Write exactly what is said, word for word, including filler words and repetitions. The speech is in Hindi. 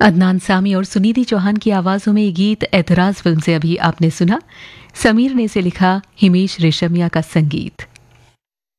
अदनान सामी और सुनिधि चौहान की आवाजों में ये गीत ऐतराज फिल्म से अभी आपने सुना। समीर ने इसे लिखा, हिमेश रेशमिया का संगीत।